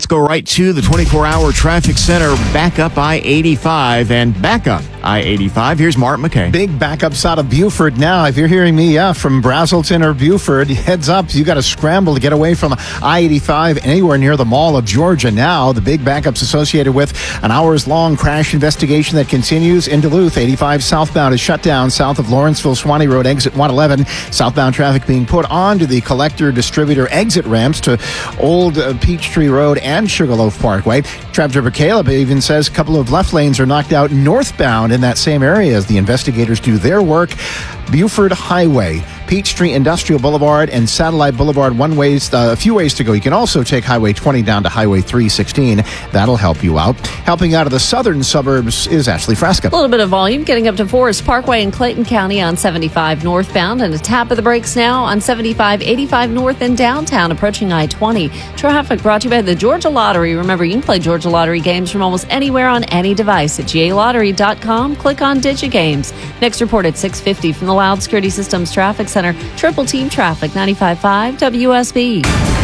Let's go right to the 24-hour traffic center. Back up I-85 and back up I-85. Here's Mark McKay. Big backups out of Buford now. If you're hearing me, from Brazelton or Buford, heads up. You got to scramble to get away from I-85 anywhere near the Mall of Georgia now. The big backups associated with an hours-long crash investigation that continues in Duluth. 85 southbound is shut down south of Lawrenceville Swanee Road, exit 111. Southbound traffic being put onto the collector-distributor exit ramps to Old Peachtree Road and Sugarloaf Parkway. Traffic Driver Caleb even says a couple of left lanes are knocked out northbound in that same area as the investigators do their work. Buford Highway, Peachtree Industrial Boulevard, and Satellite Boulevard, a few ways to go. You can also take Highway 20 down to Highway 316. That'll help you out. Helping out of the southern suburbs is Ashley Frasca. A little bit of volume getting up to Forest Parkway in Clayton County on 75 northbound, and a tap of the brakes now on 75, 85 north in downtown approaching I-20. Traffic brought to you by the Georgia Lottery. Remember, you can play Georgia Lottery games from almost anywhere on any device at galottery.com. Click on DigiGames. Next report at 6:50 from the Loud Security Systems Traffic Center. Triple Team Traffic, 95.5 WSB.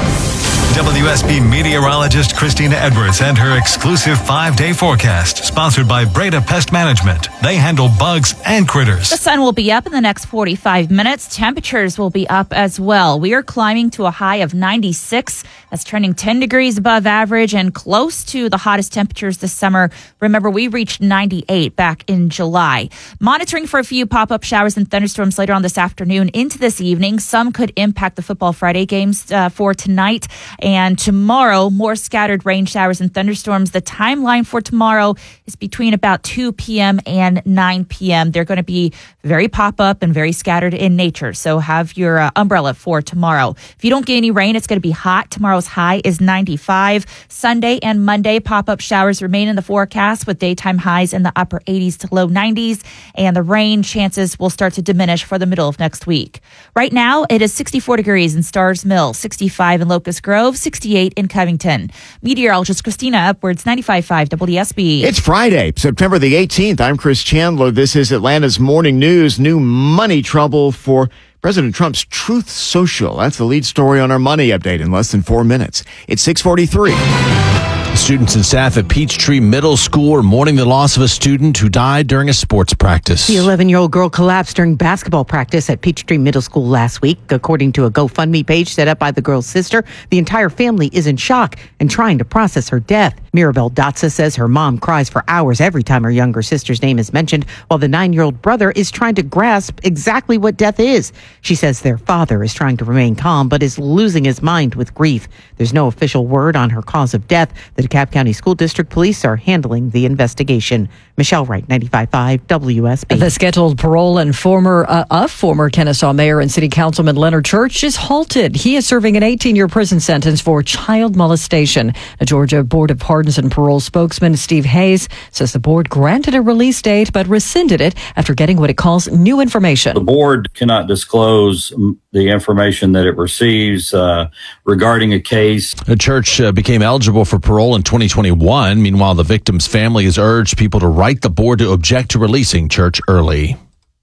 WSB meteorologist Christina Edwards and her exclusive 5-day forecast, sponsored by Breda Pest Management. They handle bugs and critters. The sun will be up in the next 45 minutes. Temperatures will be up as well. We are climbing to a high of 96. That's trending 10 degrees above average and close to the hottest temperatures this summer. Remember, we reached 98 back in July. Monitoring for a few pop-up showers and thunderstorms later on this afternoon into this evening. Some could impact the Football Friday games for tonight. And tomorrow, more scattered rain showers and thunderstorms. The timeline for tomorrow is between about 2 p.m. and 9 p.m. They're going to be very pop-up and very scattered in nature. So have your umbrella for tomorrow. If you don't get any rain, it's going to be hot. Tomorrow's high is 95. Sunday and Monday, pop-up showers remain in the forecast with daytime highs in the upper 80s to low 90s. And the rain chances will start to diminish for the middle of next week. Right now, it is 64 degrees in Starrs Mill, 65 in Locust Grove, 68 in Covington. Meteorologist Christina Edwards, 95.5 WSB. It's Friday, September the 18th. I'm Chris Chandler. This is Atlanta's Morning News. New money trouble for President Trump's Truth Social. That's the lead story on our money update in less than 4 minutes. It's 6:43. Students and staff at Peachtree Middle School are mourning the loss of a student who died during a sports practice. The 11-year-old girl collapsed during basketball practice at Peachtree Middle School last week. According to a GoFundMe page set up by the girl's sister, the entire family is in shock and trying to process her death. Mirabelle Dotsa says her mom cries for hours every time her younger sister's name is mentioned, while the 9-year-old brother is trying to grasp exactly what death is. She says their father is trying to remain calm, but is losing his mind with grief. There's no official word on her cause of death. The DeKalb County School District Police are handling the investigation. Michelle Wright, 95.5 WSB. The scheduled parole and former Kennesaw Mayor and City Councilman Leonard Church is halted. He is serving an 18-year prison sentence for child molestation. A Georgia Board of Pardons and Parole spokesman Steve Hayes says the board granted a release date but rescinded it after getting what it calls new information. The board cannot disclose the information that it receives regarding a case. The church became eligible for parole in 2021. Meanwhile, the victim's family has urged people to write the board to object to releasing Church early.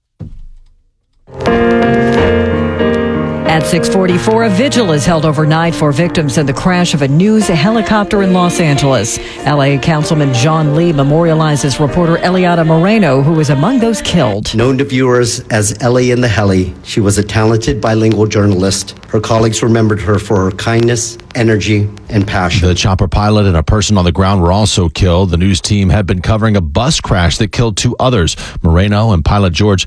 At 6:44, a vigil is held overnight for victims in the crash of a news helicopter in Los Angeles. L.A. Councilman John Lee memorializes reporter Eliana Moreno, who was among those killed. Known to viewers as Ellie in the Heli, she was a talented bilingual journalist. Her colleagues remembered her for her kindness, energy, and passion. The chopper pilot and a person on the ground were also killed. The news team had been covering a bus crash that killed 2 others. Moreno and pilot George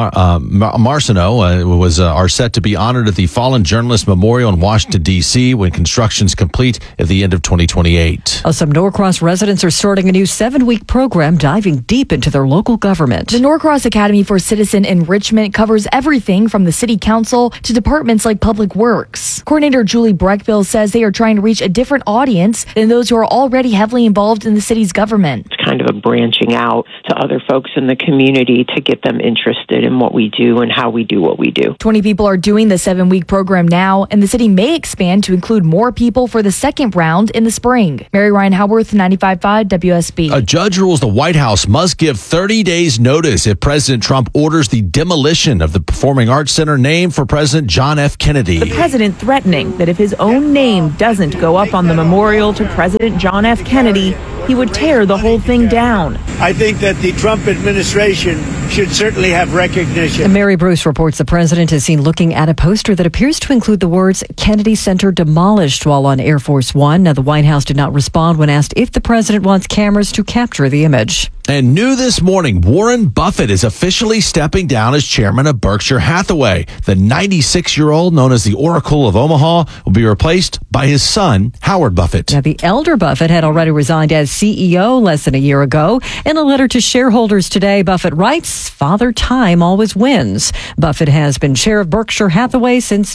Marciano are set to be honored at the Fallen Journalist Memorial in Washington, D.C. when construction's complete at the end of 2028. Some Norcross residents are starting a new 7-week program diving deep into their local government. The Norcross Academy for Citizen Enrichment covers everything from the city council to departments like Public Works. Coordinator Julie Breckbill says they are trying to reach a different audience than those who are already heavily involved in the city's government. It's kind of a branching out to other folks in the community to get them interested in what we do and how we do what we do. 20 people are doing the 7-week program now, and the city may expand to include more people for the second round in the spring. Mary Ryan Howarth, 95.5 WSB. A judge rules the White House must give 30 days notice if President Trump orders the demolition of the Performing Arts Center named for President John F. Kennedy. The president threatening that if his own name name doesn't go up on the memorial to President John F. Kennedy, he would tear the whole thing down. I think that the Trump administration should certainly have recognition. And Mary Bruce reports the president is seen looking at a poster that appears to include the words Kennedy Center demolished while on Air Force One. Now, the White House did not respond when asked if the president wants cameras to capture the image. And new this morning, Warren Buffett is officially stepping down as chairman of Berkshire Hathaway. The 96-year-old, known as the Oracle of Omaha, will be replaced by his son, Howard Buffett. Now, the elder Buffett had already resigned as CEO less than a year ago. In a letter to shareholders today, Buffett writes, "Father Time always wins." Buffett has been chair of Berkshire Hathaway since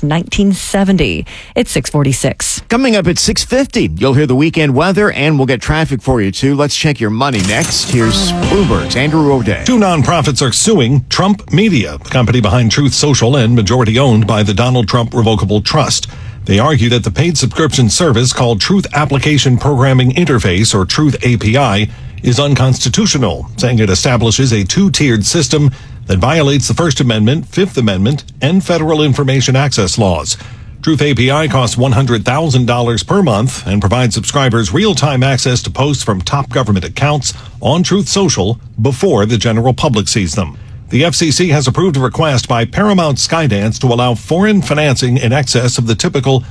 1970. It's 6:46. Coming up at 6:50, you'll hear the weekend weather, and we'll get traffic for you, too. Let's check your money next. Here's Bloomberg's Andrew O'Day. Two nonprofits are suing Trump Media, the company behind Truth Social and majority owned by the Donald Trump Revocable Trust. They argue that the paid subscription service called Truth Application Programming Interface, or Truth API, is unconstitutional, saying it establishes a two-tiered system that violates the First Amendment, Fifth Amendment, and federal information access laws. Truth API costs $100,000 per month and provides subscribers real-time access to posts from top government accounts on Truth Social before the general public sees them. The FCC has approved a request by Paramount Skydance to allow foreign financing in excess of the typical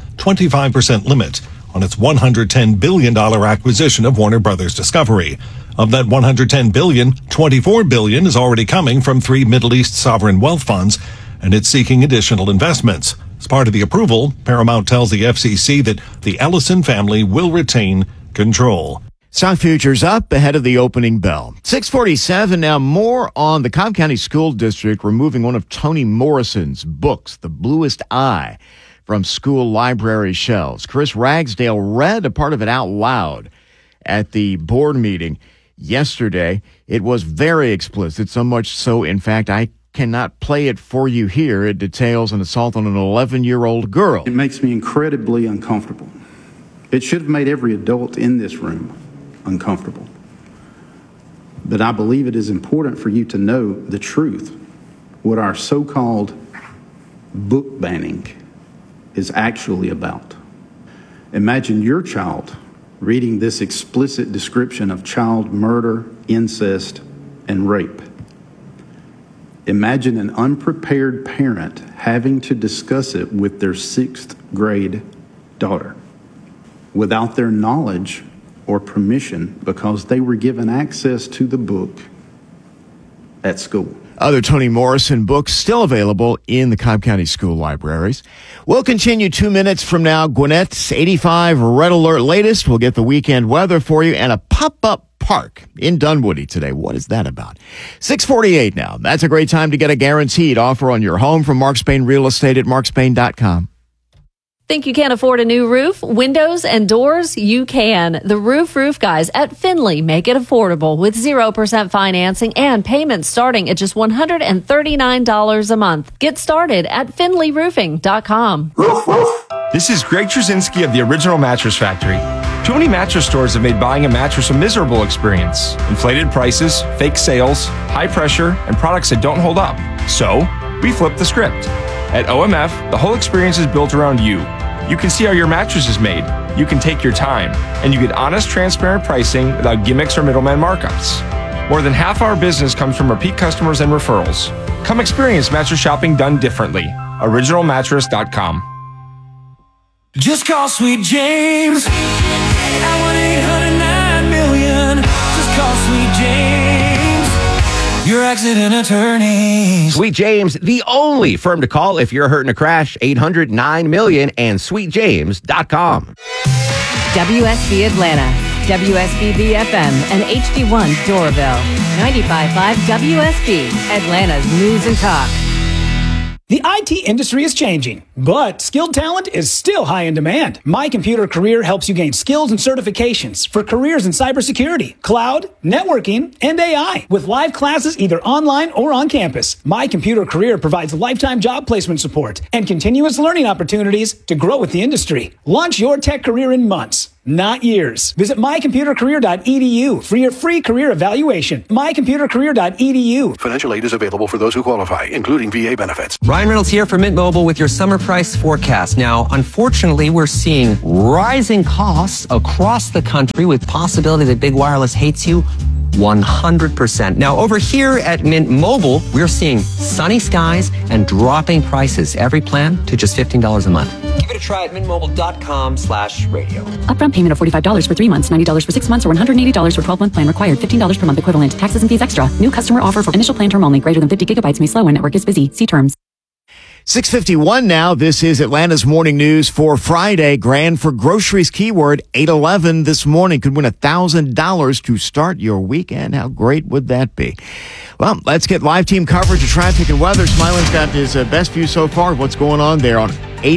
25% limit on its $110 billion acquisition of Warner Brothers Discovery. Of that $110 billion, $24 billion is already coming from 3 Middle East sovereign wealth funds, and it's seeking additional investments. As part of the approval, Paramount tells the FCC that the Ellison family will retain control. Stock futures up ahead of the opening bell. 6:47 now. More on the Cobb County School District removing one of Toni Morrison's books, The Bluest Eye, from school library shelves. Chris Ragsdale read a part of it out loud at the board meeting yesterday. It was very explicit, so much so, in fact, I cannot play it for you here. It details an assault on an 11-year-old girl. It makes me incredibly uncomfortable. It should have made every adult in this room uncomfortable. But I believe it is important for you to know the truth, what our so-called book banning is actually about. Imagine your child reading this explicit description of child murder, incest, and rape. Imagine an unprepared parent having to discuss it with their 6th grade daughter without their knowledge or permission because they were given access to the book at school. Other Toni Morrison books still available in the Cobb County School libraries. We'll continue 2 minutes from now. Gwinnett's 85 Red Alert latest. We'll get the weekend weather for you and a pop-up park in Dunwoody today. What is that about? 6:48 now. That's a great time to get a guaranteed offer on your home from Mark Spain Real Estate at markspain.com. Think you can't afford a new roof, windows, and doors? You can. The Roof Guys at Finley make it affordable with 0% financing and payments starting at just $139 a month. Get started at finleyroofing.com. This is Greg Trzynski of the Original Mattress Factory. Too many mattress stores have made buying a mattress a miserable experience. Inflated prices, fake sales, high pressure, and products that don't hold up. So, we flipped the script. At OMF, the whole experience is built around you. You can see how your mattress is made. You can take your time. And you get honest, transparent pricing without gimmicks or middleman markups. More than half our business comes from repeat customers and referrals. Come experience mattress shopping done differently. OriginalMattress.com. Just call Sweet James at 1-800-9-million. Just call Sweet James, your accident attorney. Sweet James, the only firm to call if you're hurt in a crash. 800-9-million and sweetjames.com. WSB Atlanta, WSB BFM, and HD1 Doraville. 95.5 WSB, Atlanta's News and Talk. The IT industry is changing, but skilled talent is still high in demand. My Computer Career helps you gain skills and certifications for careers in cybersecurity, cloud, networking, and AI with live classes either online or on campus. My Computer Career provides lifetime job placement support and continuous learning opportunities to grow with the industry. Launch your tech career in months, not years. Visit mycomputercareer.edu for your free career evaluation. mycomputercareer.edu. Financial aid is available for those who qualify, including VA benefits. Ryan Reynolds here for Mint Mobile with your summer price forecast. Now, unfortunately, we're seeing rising costs across the country with possibility that big wireless hates you 100%. Now, over here at Mint Mobile, we're seeing sunny skies and dropping prices. Every plan to just $15 a month. Give it a try at mintmobile.com/radio. Upfront payment of $45 for 3 months, $90 for 6 months, or $180 for 12-month plan required. $15 per month equivalent. Taxes and fees extra. New customer offer for initial plan term only. Greater than 50 gigabytes may slow when network is busy. See terms. 6:51 now. This is Atlanta's morning news for Friday. Grand for groceries keyword 811 this morning. Could win $1,000 to start your weekend. How great would that be? Well, let's get live team coverage of traffic and weather. Smiley's got his best view so far of what's going on there on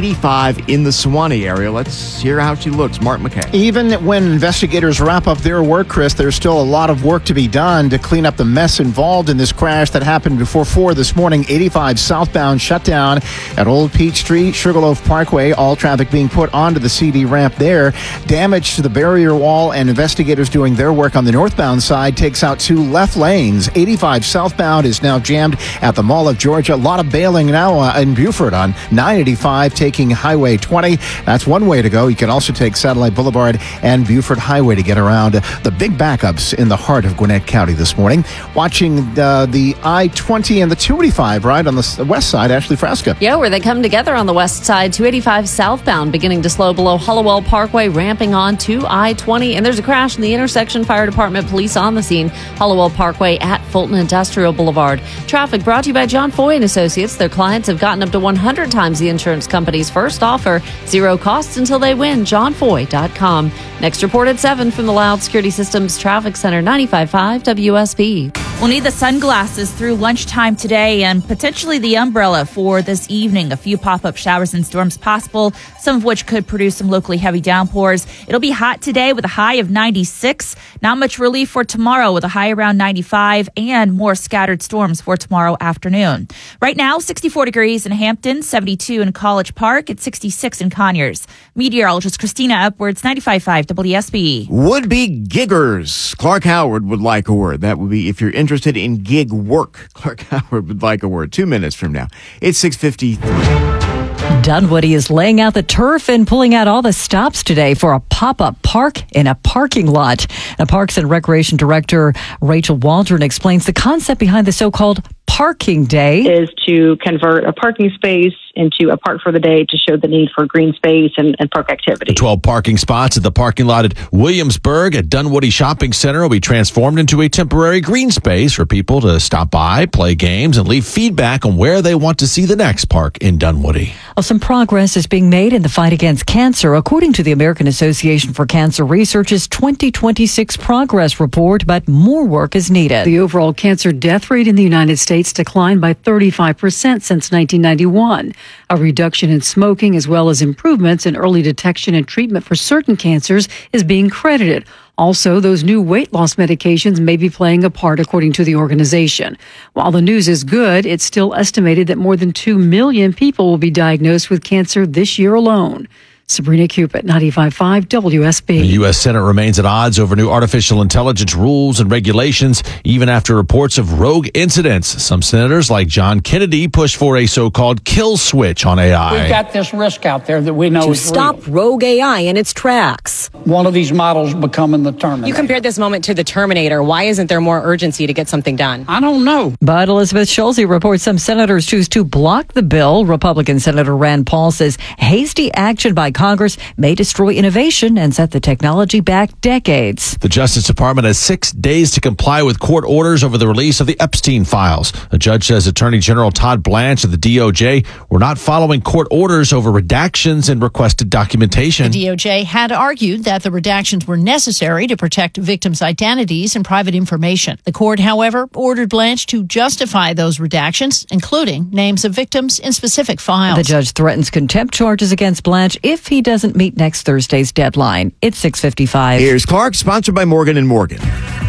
85 in the Suwannee area. Let's hear how she looks. Mark McKay. Even when investigators wrap up their work, Chris, there's still a lot of work to be done to clean up the mess involved in this crash that happened before 4 this morning. 85 southbound shut down at Old Peachtree, Sugarloaf Parkway. All traffic being put onto the CD ramp there. Damage to the barrier wall, and investigators doing their work on the northbound side takes out 2 left lanes. 85 southbound is now jammed at the Mall of Georgia. A lot of bailing now in Buford on 985. Taking Highway 20. That's one way to go. You can also take Satellite Boulevard and Buford Highway to get around the big backups in the heart of Gwinnett County this morning. Watching the I-20 and the 285 right on the west side, Ashley Frasca. Yeah, where they come together on the west side. 285 southbound beginning to slow below Hollowell Parkway, ramping on to I-20. And there's a crash in the intersection. Fire department, police on the scene. Hollowell Parkway at Fulton Industrial Boulevard. Traffic brought to you by John Foy and Associates. Their clients have gotten up to 100 times the insurance company's first offer. 0 costs until they win. JohnFoy.com. Next report at 7 from the Loud Security Systems Traffic Center, 95.5 WSB. We'll need the sunglasses through lunchtime today and potentially the umbrella for this evening. A few pop-up showers and storms possible, some of which could produce some locally heavy downpours. It'll be hot today with a high of 96. Not much relief for tomorrow with a high around 95 and more scattered storms for tomorrow afternoon. Right now, 64 degrees in Hampton, 72 in College Park, at 66 in Conyers. Meteorologist Christina Edwards, 95.5 WSB. Would-be giggers. Clark Howard would like a word. That would be if you're interested in gig work. Clark Howard would like a word. 2 minutes from now. It's 6:53. Dunwoody is laying out the turf and pulling out all the stops today for a pop-up park in a parking lot. Now, Parks and Recreation Director Rachel Waldron explains the concept behind the so-called Parking Day is to convert a parking space into a park for the day to show the need for green space and park activity. The 12 parking spots at the parking lot at Williamsburg at Dunwoody Shopping Center will be transformed into a temporary green space for people to stop by, play games, and leave feedback on where they want to see the next park in Dunwoody. Some progress is being made in the fight against cancer, according to the American Association for Cancer Research's 2026 progress report, but more work is needed. The overall cancer death rate in the United States declined by 35% since 1991. A reduction in smoking, as well as improvements in early detection and treatment for certain cancers, is being credited. Also, those new weight loss medications may be playing a part, according to the organization. While the news is good, it's still estimated that more than 2 million people will be diagnosed with cancer this year alone. Sabrina Cupid, 95.5 WSB. The U.S. Senate remains at odds over new artificial intelligence rules and regulations, even after reports of rogue incidents. Some senators, like John Kennedy, push for a so-called kill switch on AI. We've got this risk out there that we know to is stop real. rogue AI in its tracks. One of these models becoming the Terminator. You compared this moment to the Terminator. Why isn't there more urgency to get something done? I don't know. But Elizabeth Schulze reports some senators choose to block the bill. Republican Senator Rand Paul says hasty action by Congress may destroy innovation and set the technology back decades. The Justice Department has 6 days to comply with court orders over the release of the Epstein files. A judge says Attorney General Todd Blanche of the DOJ were not following court orders over redactions and requested documentation. The DOJ had argued that the redactions were necessary to protect victims' identities and private information. The court, however, ordered Blanche to justify those redactions, including names of victims in specific files. The judge threatens contempt charges against Blanche if he doesn't meet next Thursday's deadline. It's 6:55. Here's Clark, sponsored by Morgan & Morgan.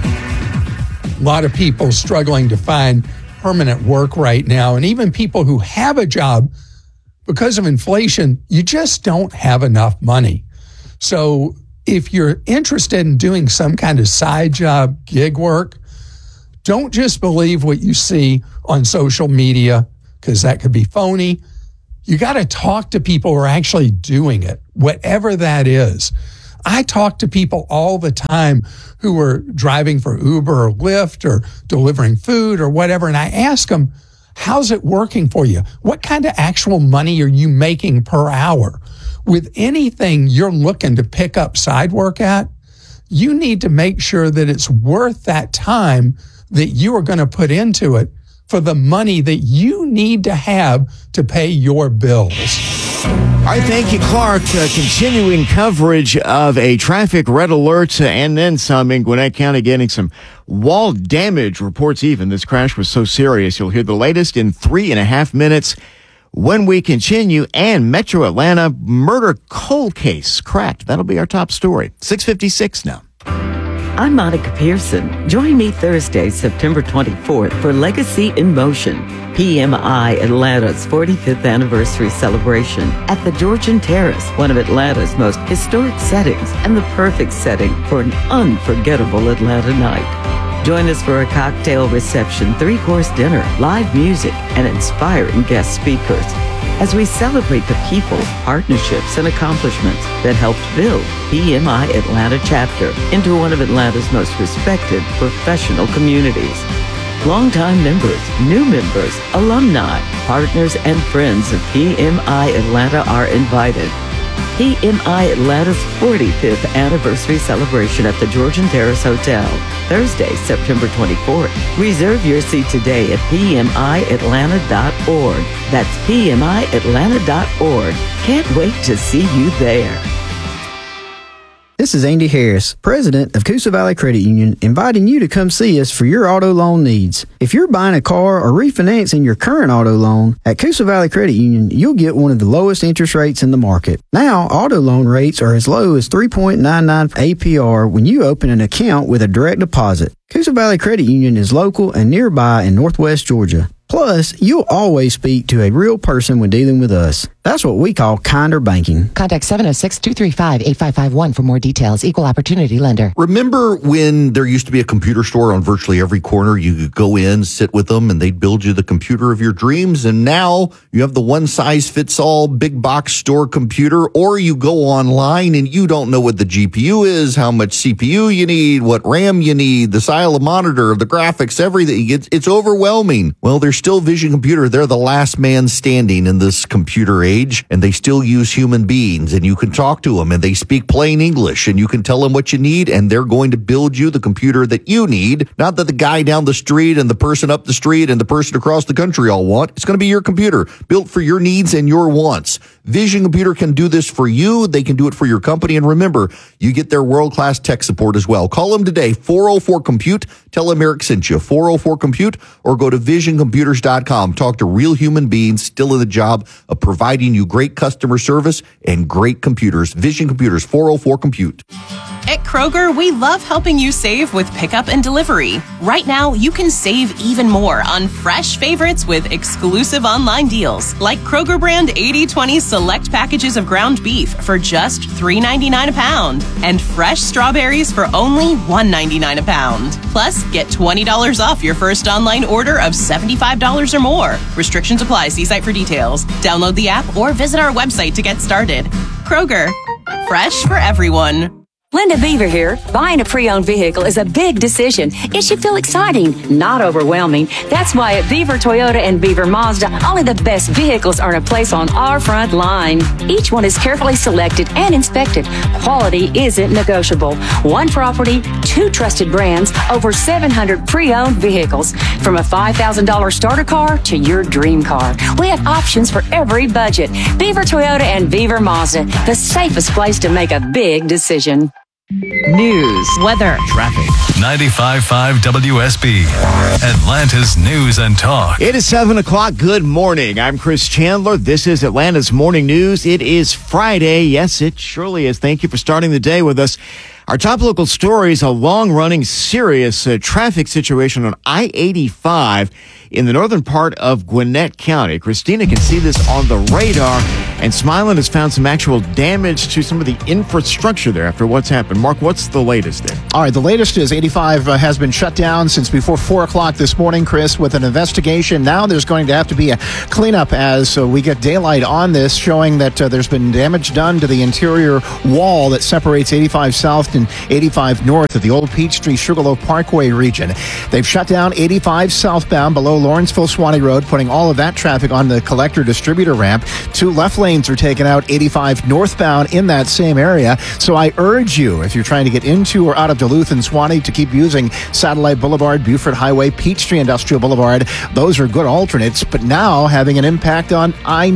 A lot of people struggling to find permanent work right now, and even people who have a job, because of inflation, you just don't have enough money. So if you're interested in doing some kind of side job, gig work, don't just believe what you see on social media, because that could be phony. You got to talk to people who are actually doing it, whatever that is. I talk to people all the time who are driving for Uber or Lyft or delivering food or whatever, and I ask them, how's it working for you? What kind of actual money are you making per hour? With anything you're looking to pick up side work at, you need to make sure that it's worth that time that you are going to put into it for the money that you need to have to pay your bills. All right, thank you, Clark. Continuing coverage of a traffic red alert and then some in Gwinnett County, getting some wall damage reports even. This crash was so serious. You'll hear the latest in 3.5 minutes when we continue. And Metro Atlanta murder cold case cracked. That'll be our top story. 6:56 now. I'm Monica Pearson. Join me Thursday, September 24th for Legacy in Motion, PMI Atlanta's 45th anniversary celebration at the Georgian Terrace, one of Atlanta's most historic settings and the perfect setting for an unforgettable Atlanta night. Join us for a cocktail reception, 3-course dinner, live music, and inspiring guest speakers as we celebrate the people, partnerships, and accomplishments that helped build PMI Atlanta chapter into one of Atlanta's most respected professional communities. Longtime members, new members, alumni, partners, and friends of PMI Atlanta are invited. PMI Atlanta's 45th anniversary celebration at the Georgian Terrace Hotel, Thursday, September 24th. Reserve your seat today at PMIAtlanta.org. That's PMIAtlanta.org. Can't wait to see you there. This is Andy Harris, president of Coosa Valley Credit Union, inviting you to come see us for your auto loan needs. If you're buying a car or refinancing your current auto loan, at Coosa Valley Credit Union, you'll get one of the lowest interest rates in the market. Now, auto loan rates are as low as 3.99 APR when you open an account with a direct deposit. Coosa Valley Credit Union is local and nearby in Northwest Georgia. Plus, you'll always speak to a real person when dealing with us. That's what we call kinder banking. Contact 706-235-8551 for more details. Equal Opportunity Lender. Remember when there used to be a computer store on virtually every corner? You could go in, sit with them, and they'd build you the computer of your dreams. And now you have the one-size-fits-all big box store computer, or you go online and you don't know what the GPU is, how much CPU you need, what RAM you need, the style of monitor, the graphics, everything. It's overwhelming. Well, there's still Vision Computer. They're the last man standing in this computer age, and they still use human beings, and you can talk to them, and they speak plain English, and you can tell them what you need, and they're going to build you the computer that you need, not that the guy down the street and the person up the street and the person across the country all want. It's going to be your computer, built for your needs and your wants. Vision Computer can do this for you. They can do it for your company, and remember, you get their world-class tech support as well. Call them today, 404-COMPUTE. Tell them Eric sent you, 404-COMPUTE, or go to visioncomputers.com. Talk to real human beings still in the job of providing you great customer service and great computers. Vision Computers, 404-COMPUTE. At Kroger, we love helping you save with pickup and delivery. Right now, you can save even more on fresh favorites with exclusive online deals, like Kroger brand 80/20 select packages of ground beef for just $3.99 a pound, and fresh strawberries for only $1.99 a pound. Plus, get $20 off your first online order of $75 or more. Restrictions apply. See site for details. Download the app or visit our website to get started. Kroger, fresh for everyone. Linda Beaver here. Buying a pre-owned vehicle is a big decision. It should feel exciting, not overwhelming. That's why at Beaver Toyota and Beaver Mazda, only the best vehicles earn a place on our front line. Each one is carefully selected and inspected. Quality isn't negotiable. One property, two trusted brands, over 700 pre-owned vehicles. From a $5,000 starter car to your dream car. We have options for every budget. Beaver Toyota and Beaver Mazda, the safest place to make a big decision. News, weather, traffic. 95.5 WSB, Atlanta's News and Talk. It is 7 o'clock. Good morning. I'm Chris Chandler. This is Atlanta's Morning News. It is Friday. Yes, it surely is. Thank you for starting the day with us. Our top local story is a long-running serious traffic situation on I-85 in the northern part of Gwinnett County. Christina can see this on the radar, and Smilan has found some actual damage to some of the infrastructure there after what's happened. Mark, what's the latest there? All right, the latest is 85 has been shut down since before 4 o'clock this morning, Chris, with an investigation. Now there's going to have to be a cleanup as we get daylight on this, showing that there's been damage done to the interior wall that separates 85 South and 85 North of the Old Peachtree Sugarloaf Parkway region. They've shut down 85 southbound below Lawrenceville Swanee Road, putting all of that traffic on the collector distributor ramp. 2 left lanes are taken out, 85 northbound in that same area. So I urge you, if you're trying to get into or out of Duluth and Swanee, to keep using Satellite Boulevard, Buford Highway, Peachtree Industrial Boulevard. Those are good alternates, but now having an impact on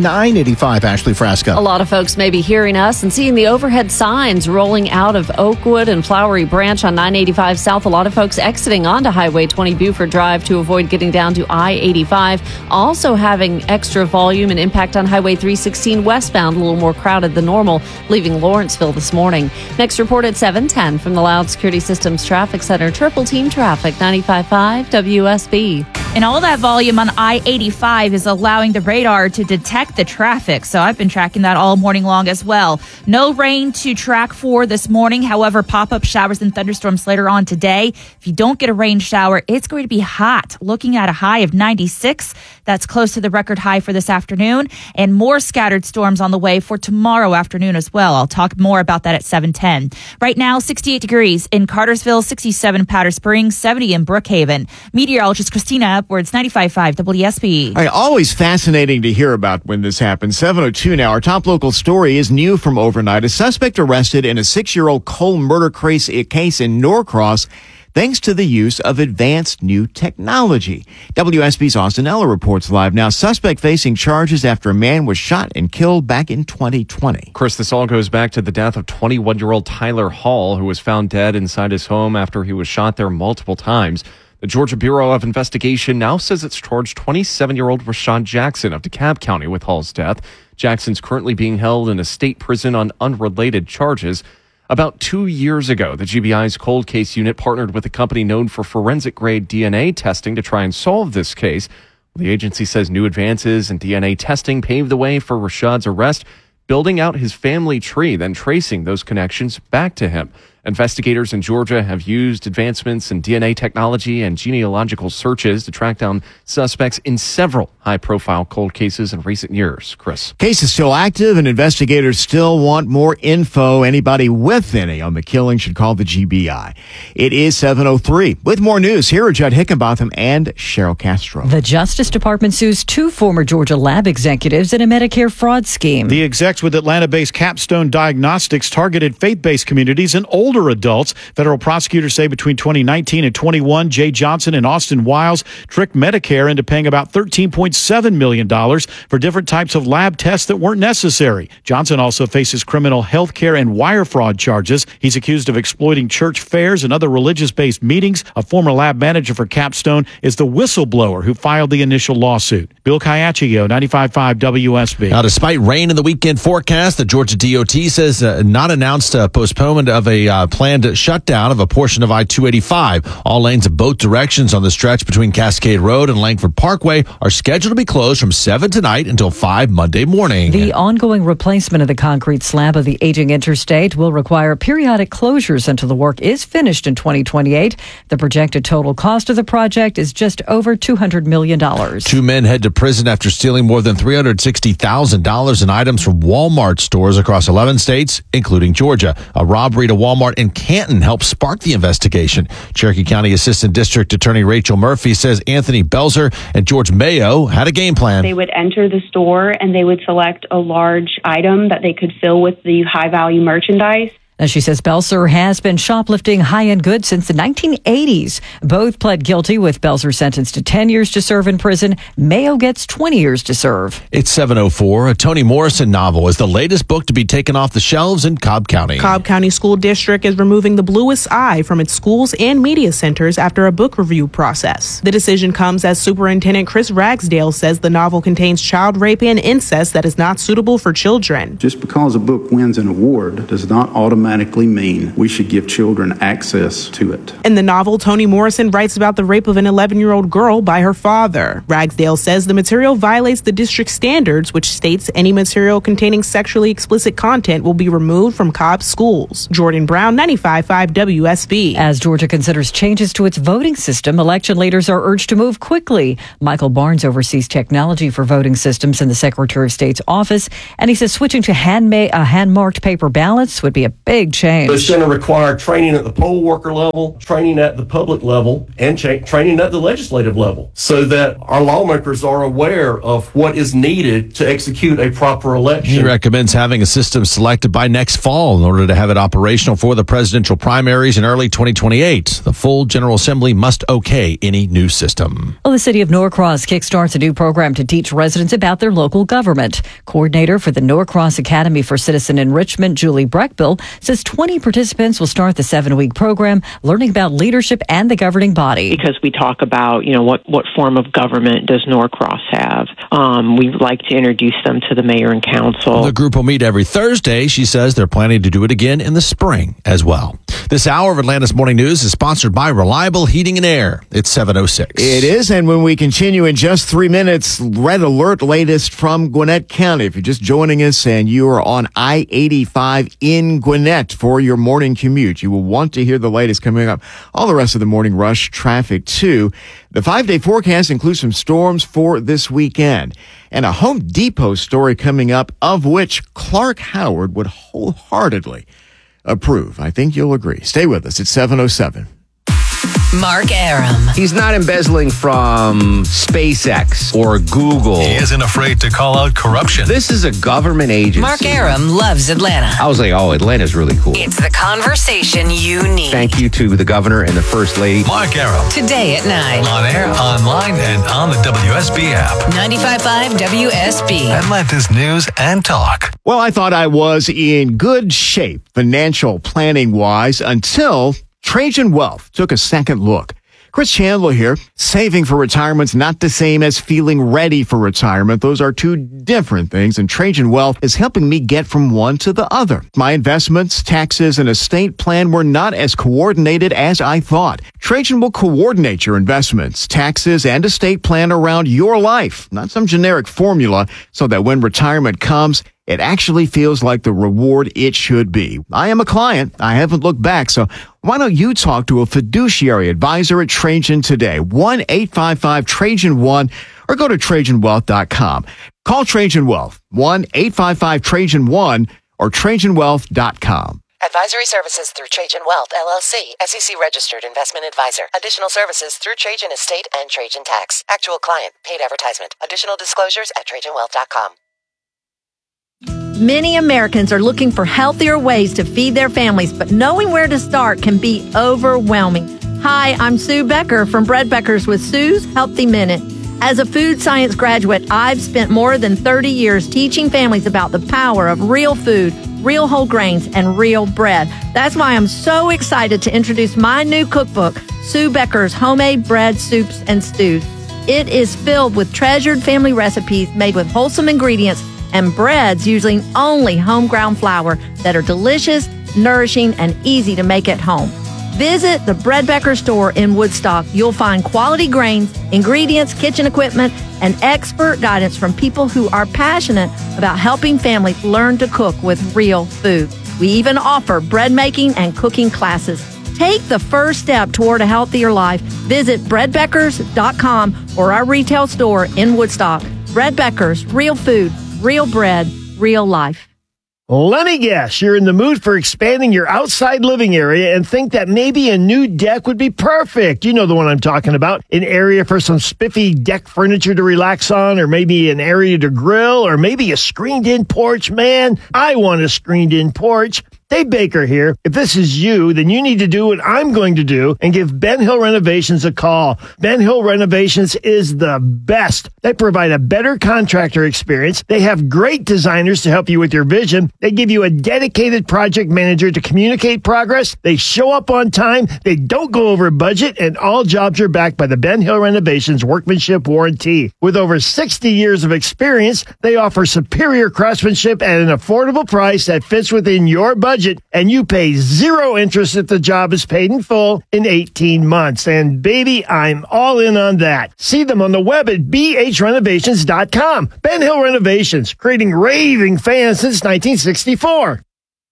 I-985, Ashley Frasca. A lot of folks may be hearing us and seeing the overhead signs rolling out of Oakwood and Flowery Branch on 985 South. A lot of folks exiting onto Highway 20 Buford Drive to avoid getting down to I-85. Also having extra volume and impact on Highway 316 westbound, a little more crowded than normal, leaving Lawrenceville this morning. Next report at 7:10 from the Loud Security Systems Traffic Center. Triple Team Traffic, 95.5 WSB. And all that volume on I-85 is allowing the radar to detect the traffic. So I've been tracking that all morning long as well. No rain to track for this morning. However, pop-up showers and thunderstorms later on today. If you don't get a rain shower, it's going to be hot. Looking at a high of 96. That's close to the record high for this afternoon. And more scattered storms on the way for tomorrow afternoon as well. I'll talk more about that at 7:10. Right now, 68 degrees in Cartersville, 67 Powder Springs, 70 in Brookhaven. Meteorologist Christina Upwards, 95.5 WSB. All right, always fascinating to hear about when this happens. 7:02 now. Our top local story is new from overnight. A suspect arrested in a 6-year-old Cole murder case in Norcross, thanks to the use of advanced new technology. WSB's Austin Eller reports live now. Suspect facing charges after a man was shot and killed back in 2020. Chris, this all goes back to the death of 21-year-old Tyler Hall, who was found dead inside his home after he was shot there multiple times. The Georgia Bureau of Investigation now says it's charged 27-year-old Rashawn Jackson of DeKalb County with Hall's death. Jackson's currently being held in a state prison on unrelated charges. About 2 years ago, the GBI's cold case unit partnered with a company known for forensic-grade DNA testing to try and solve this case. The agency says new advances in DNA testing paved the way for Rashad's arrest, building out his family tree, then tracing those connections back to him. Investigators in Georgia have used advancements in DNA technology and genealogical searches to track down suspects in several high-profile cold cases in recent years. Chris. Case is still active, and investigators still want more info. Anybody with any on the killing should call the GBI. It is 7:03. With more news, here are Judd Hickenbotham and Cheryl Castro. The Justice Department sues 2 former Georgia lab executives in a Medicare fraud scheme. The execs with Atlanta-based Capstone Diagnostics targeted faith-based communities and older adults. Federal prosecutors say between 2019 and 21, Jay Johnson and Austin Wiles tricked Medicare into paying about $13.7 million for different types of lab tests that weren't necessary. Johnson also faces criminal health care and wire fraud charges. He's accused of exploiting church fairs and other religious-based meetings. A former lab manager for Capstone is the whistleblower who filed the initial lawsuit. Bill Caiaccio, 95.5 WSB. Now, despite rain in the weekend forecast, the Georgia DOT says not announced a postponement of a planned shutdown of a portion of I-285. All lanes in both directions on the stretch between Cascade Road and Langford Parkway are scheduled to be closed from 7 tonight until 5 Monday morning. The ongoing replacement of the concrete slab of the aging interstate will require periodic closures until the work is finished in 2028. The projected total cost of the project is just over $200 million. 2 men head to prison after stealing more than $360,000 in items from Walmart stores across 11 states, including Georgia. A robbery to Walmart in Canton helped spark the investigation. Cherokee County Assistant District Attorney Rachel Murphy says Anthony Belzer and George Mayo had a game plan. They would enter the store and they would select a large item that they could fill with the high-value merchandise. As she says, Belzer has been shoplifting high-end goods since the 1980s. Both pled guilty, with Belzer sentenced to 10 years to serve in prison. Mayo gets 20 years to serve. It's 7:04. A Toni Morrison novel is the latest book to be taken off the shelves in Cobb County. Cobb County School District is removing The Bluest Eye from its schools and media centers after a book review process. The decision comes as Superintendent Chris Ragsdale says the novel contains child rape and incest that is not suitable for children. Just because a book wins an award does not automatically automatically mean we should give children access to it. In the novel, Toni Morrison writes about the rape of an 11-year-old girl by her father. Ragsdale says the material violates the district standards, which states any material containing sexually explicit content will be removed from Cobb schools. Jordan Brown, 95.5 WSB. As Georgia considers changes to its voting system, election leaders are urged to move quickly. Michael Barnes oversees technology for voting systems in the Secretary of State's office, and he says switching to hand-marked paper ballots would be a big change. It's going to require training at the poll worker level, training at the public level, and training at the legislative level, so that our lawmakers are aware of what is needed to execute a proper election. He recommends having a system selected by next fall in order to have it operational for the presidential primaries in early 2028. The full General Assembly must okay any new system. Well, the city of Norcross kickstarts a new program to teach residents about their local government. Coordinator for the Norcross Academy for Citizen Enrichment, Julie Breckbill, says 20 participants will start the 7-week program learning about leadership and the governing body. Because we talk about, what form of government does Norcross have? We like to introduce them to the mayor and council. The group will meet every Thursday. She says they're planning to do it again in the spring as well. This hour of Atlanta's Morning News is sponsored by Reliable Heating and Air. It's 7:06. It is, and when we continue in just 3 minutes, red alert latest from Gwinnett County. If you're just joining us and you are on I-85 in Gwinnett for your morning commute, you will want to hear the latest coming up. All the rest of the morning rush traffic, too. The 5-day forecast includes some storms for this weekend. And a Home Depot story coming up, of which Clark Howard would wholeheartedly approve. I think you'll agree. Stay with us. It's 7:07. Mark Arum. He's not embezzling from SpaceX or Google. He isn't afraid to call out corruption. This is a government agency. Mark Arum loves Atlanta. I was like, Atlanta's really cool. It's the conversation you need. Thank you to the governor and the first lady. Mark Arum. Today at 9. On air, online, and on the WSB app. 95.5 WSB. Atlanta's News and Talk. Well, I thought I was in good shape financial planning-wise until Trajan Wealth took a second look. Chris Chandler here. Saving for retirement's not the same as feeling ready for retirement. Those are two different things, and Trajan Wealth is helping me get from one to the other. My investments, taxes, and estate plan were not as coordinated as I thought. Trajan will coordinate your investments, taxes, and estate plan around your life, not some generic formula, so that when retirement comes, it actually feels like the reward it should be. I am a client. I haven't looked back, so why don't you talk to a fiduciary advisor at Trajan today? 1-855-TRAJAN-1 or go to TrajanWealth.com. Call Trajan Wealth, 1-855-TRAJAN-1 or TrajanWealth.com. Advisory services through Trajan Wealth, LLC, SEC registered investment advisor. Additional services through Trajan Estate and Trajan Tax. Actual client, paid advertisement. Additional disclosures at TrajanWealth.com. Many Americans are looking for healthier ways to feed their families, but knowing where to start can be overwhelming. Hi, I'm Sue Becker from Bread Beckers with Sue's Healthy Minute. As a food science graduate, I've spent more than 30 years teaching families about the power of real food, real whole grains, and real bread. That's why I'm so excited to introduce my new cookbook, Sue Becker's Homemade Bread, Soups, and Stews. It is filled with treasured family recipes made with wholesome ingredients and breads using only home-ground flour that are delicious, nourishing, and easy to make at home. Visit the Bread Becker store in Woodstock. You'll find quality grains, ingredients, kitchen equipment, and expert guidance from people who are passionate about helping families learn to cook with real food. We even offer bread making and cooking classes. Take the first step toward a healthier life. Visit breadbeckers.com or our retail store in Woodstock. Bread Beckers, real food, real bread, real life. Let me guess, you're in the mood for expanding your outside living area and think that maybe a new deck would be perfect. You know the one I'm talking about. An area for some spiffy deck furniture to relax on, or maybe an area to grill, or maybe a screened-in porch. Man, I want a screened-in porch. Dave Baker here. If this is you, then you need to do what I'm going to do and give Ben Hill Renovations a call. Ben Hill Renovations is the best. They provide a better contractor experience. They have great designers to help you with your vision. They give you a dedicated project manager to communicate progress. They show up on time. They don't go over budget, and all jobs are backed by the Ben Hill Renovations Workmanship Warranty. With over 60 years of experience, they offer superior craftsmanship at an affordable price that fits within your budget. budget, and you pay 0 interest if the job is paid in full in 18 months. And baby, I'm all in on that. See them on the web at bhrenovations.com. Ben Hill Renovations, creating raving fans since 1964.